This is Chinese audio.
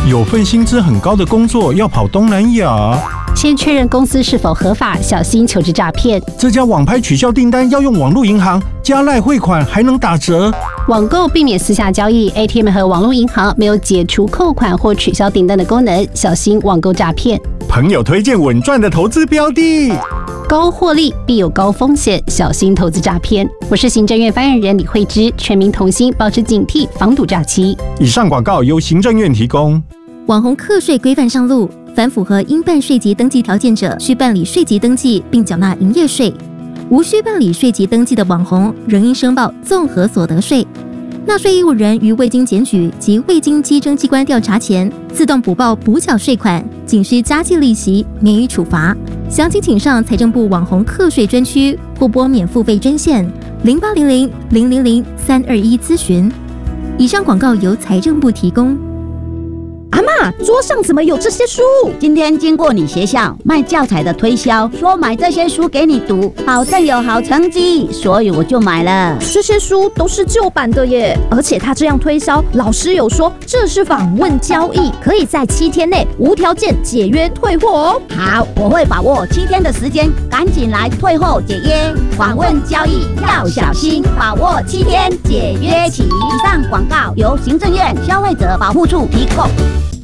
有份薪资很高的工作要跑东南亚。 先确认公司是否合法，小心求职诈骗。 这家网拍取消订单要用网络银行，加赖汇款还能打折。 网购避免私下交易 ，ATM 和网络银行没有解除扣款或取消订单的功能，小心网购诈骗。 朋友推荐稳赚的投资标的， 高获利必有高风险，小心投资诈骗。我是行政院发言人李慧芝，全民同心，保持警惕，防堵诈欺。 以上广告由行政院提供。 网红课税规范上路，凡符合应办税籍登记条件者，需办理税籍登记并缴纳营业税；无需办理税籍登记的网红，仍应申报综合所得税。纳税义务人于未经检举及未经稽征机关调查前，自动补报补缴税款，仅需加计利息，免予处罚。详情请上财政部网红课税专区或拨免付费专线0800-000-321咨询。以上广告由财政部提供。 阿嬷，桌上怎么有这些书？ 今天经过你学校卖教材的推销，说买这些书给你读，保证有好成绩，所以我就买了。 这些书都是旧版的耶，而且他这样推销，老师有说这是访问交易，可以在7天内无条件解约退货哦。 好，我会把握7天的时间，赶紧来退货解约。访问交易要小心，把握7天解约期。以上广告由行政院消费者保护处提供。